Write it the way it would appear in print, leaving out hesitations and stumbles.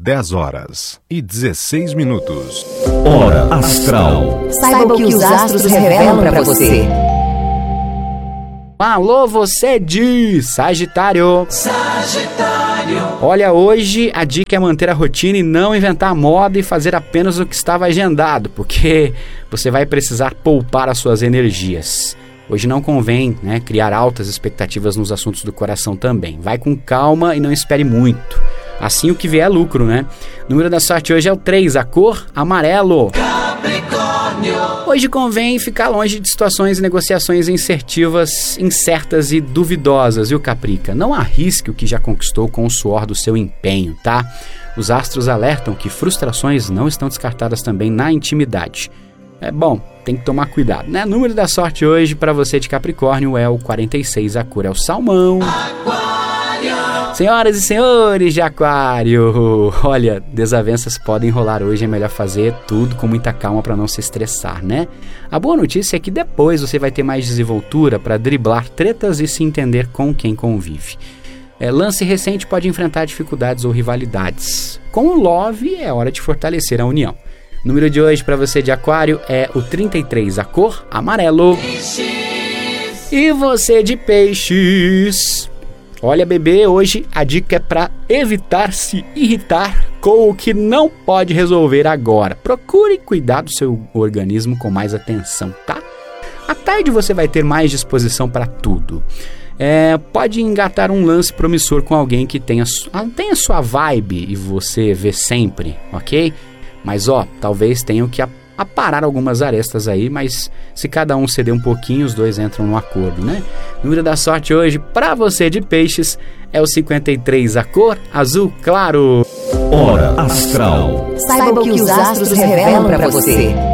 10h16. Hora Astral. Saiba o que os astros revelam para você. Alô, você de Sagitário. Olha, hoje a dica é manter a rotina e não inventar moda e fazer apenas o que estava agendado, porque você vai precisar poupar as suas energias. Hoje não convém, criar altas expectativas nos assuntos do coração também. Vai com calma e não espere muito. Assim o que vier é lucro, né? O número da sorte hoje é o 3, a cor amarelo. Capricórnio. Hoje convém ficar longe de situações e negociações insertivas, incertas e duvidosas, viu, Caprica? Não arrisque o que já conquistou com o suor do seu empenho, tá? Os astros alertam que frustrações não estão descartadas também na intimidade. É bom, tem que tomar cuidado, né? O número da sorte hoje para você de Capricórnio é o 46, a cor é o salmão. Senhoras e senhores de Aquário, olha, desavenças podem rolar hoje, é melhor fazer tudo com muita calma para não se estressar, né? A boa notícia é que depois você vai ter mais desenvoltura para driblar tretas e se entender com quem convive. Lance recente pode enfrentar dificuldades ou rivalidades. Com o Love é hora de fortalecer a união. O número de hoje para você de Aquário é o 33, a cor amarelo. E você de Peixes? Olha, bebê, hoje a dica é para evitar se irritar com o que não pode resolver agora. Procure cuidar do seu organismo com mais atenção, tá? À tarde você vai ter mais disposição para tudo. Pode engatar um lance promissor com alguém que tenha sua vibe e você vê sempre, ok? Mas talvez tenham que aparar algumas arestas aí, mas se cada um ceder um pouquinho, os dois entram no acordo, né? O número da sorte hoje para você de Peixes é o 53, a cor azul claro. Hora Astral. Saiba o que os astros revelam para você.